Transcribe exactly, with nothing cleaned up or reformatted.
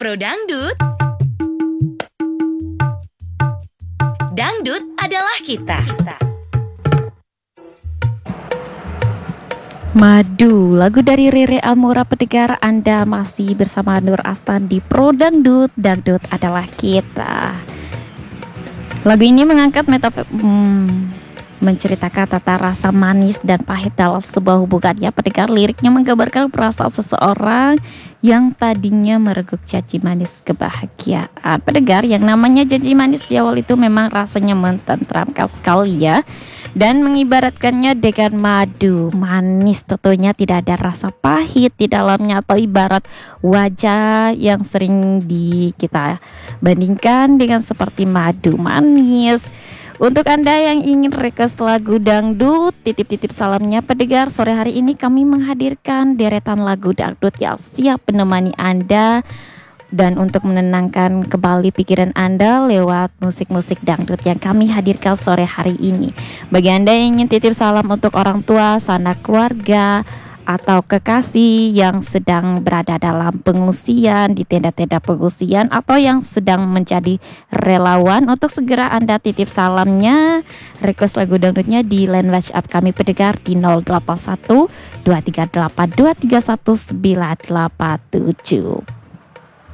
Pro Dangdut. Dangdut adalah kita. Madu, lagu dari Rere Amora Pendengar. Anda masih bersama Nur Astan di Pro Dangdut. Dangdut adalah kita. Lagu ini mengangkat metafor hmm, menceritakan tata rasa manis dan pahit dalam sebuah hubungannya. Pendengar, liriknya menggambarkan perasaan seseorang yang tadinya mereguk janji manis kebahagiaan. Pendengar, yang namanya janji manis di awal itu memang rasanya mententramkan sekali ya, dan mengibaratkannya dengan madu manis. Tentunya tidak ada rasa pahit di dalamnya, atau ibarat wajah yang sering di kita bandingkan dengan seperti madu manis. Untuk Anda yang ingin request lagu dangdut, titip-titip salamnya pendengar. Sore hari ini kami menghadirkan deretan lagu dangdut yang siap menemani Anda dan untuk menenangkan kembali pikiran Anda lewat musik-musik dangdut yang kami hadirkan sore hari ini. Bagi Anda yang ingin titip salam untuk orang tua, sanak keluarga, atau kekasih yang sedang berada dalam pengungsian, di tenda-tenda pengungsian, atau yang sedang menjadi relawan, untuk segera Anda titip salamnya, request lagu dangdutnya di line WhatsApp kami pendengar di nol delapan satu dua tiga delapan dua tiga satu sembilan delapan tujuh.